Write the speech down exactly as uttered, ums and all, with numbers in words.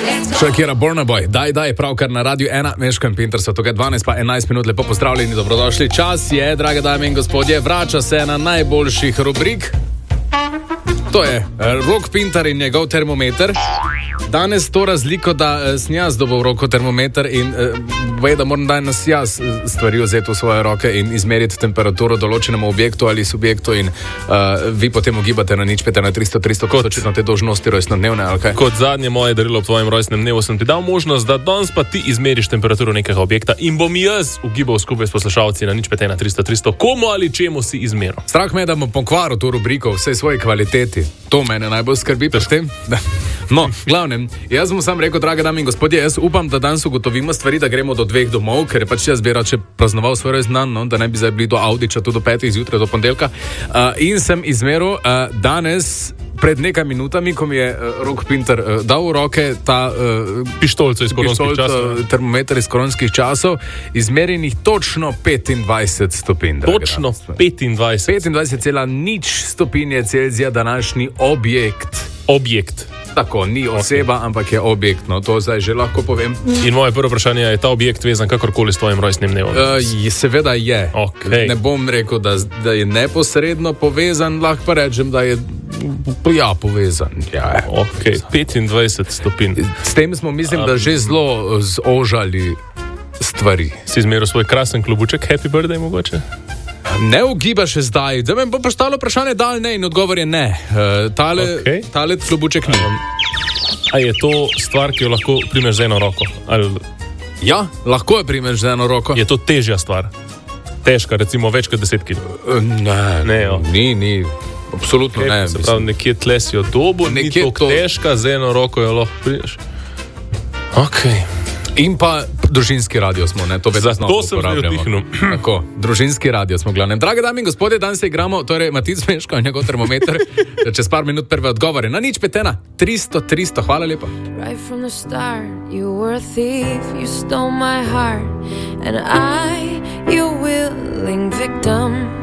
Shakira Burna Boy, daj, daj, pravkar na Radiu ena, Meško in Pinter so tukaj dvanajst pa enajst minut, lepo pozdravljeni, dobrodošli. Čas je, drage dame in gospodje, vrača se na najboljših rubrik. To je Rok Pinter in njegov termometer. Danes to razliko, da sem jaz dobil v roko termometer in ve, da moram danes jaz stvari vzeti v svoje roke in izmeriti temperaturo določenemu objektu ali subjektu in uh, vi potem ugibate na nič pet na tristo tristo, kot očitno te dolžnosti rojstnodnevne, ali kaj? Kot zadnje moje darilo v tvojem rojstnem dnevu sem ti dal možnost, da danes pa ti izmeriš temperaturo nekega objekta in bom jaz ugibal skupaj s poslušalci na nič pet na tristo tristo, komu ali čemu si izmeril. Strah me je, da bom pokvaril to rubriko vsej svoji kvaliteti. To mene najbolj skrbi pri tem. No, glavnem, jaz bom sam rekel, drage dame in gospodje, jaz upam, da danes ugotovimo stvari, da gremo do dveh domov, ker je pač jaz bi rad še praznoval svoj rojstni dan, no, da ne bi zdaj bili do Audiča tudi do petih zjutraj, do ponedeljka. Uh, in sem izmeril uh, danes pred nekaj minutami, ko mi je uh, Rok Pinter uh, dal v roke ta uh, pištolca iz koronskih časov, termometer iz koronskih časov, izmerjenih točno petindvajset stopinj. Točno petindvajset. petindvajset cela nič stopinje Celzija današnji objekt. Objekt. Tako, ni oseba, okay, ampak je objekt, no, to zdaj že lahko povem. In moje prvo vprašanje je, je ta objekt vezan kakorkoli s tvojim rojstnim dnevom? Uh, seveda je. Okay. Ne bom rekel, da, da je neposredno povezan, lahko pa rečem, da je ja, povezan. Ja, okay. petindvajset stopinj. S tem smo, mislim, um, da že zelo zožali stvari. Si izmeril svoj krasen klubuček, happy birthday mogoče? Ne ugiba še zdaj, da me bo postavilo vprašanje, da ali ne, in odgovor je ne. Uh, tale, okay. tale klubuček ni. Um, a je to stvar, ki jo lahko primeš z eno roko? Ali... Ja, lahko je primeš z eno roko. Je to težja stvar? Težka, recimo več kot deset kilogramov? Uh, ne, ne ni, ni. Absolutno okay, ne. Se pravi, nekje tlesijo dobo, ni to težka, z eno roko jo lahko primeš. Okay. In pa družinski radio smo, ne, to vedno znova uporabljamo. Tako, družinski radio smo glavnem. Drage dame in gospodje, danes se igramo, torej Matic Meško in njegov termometer, čez par minut prve odgovore. Na nič pet na tristo tristo, hvala lepa. Right from the start, you were a thief, you stole my heart, and I, your willing victim.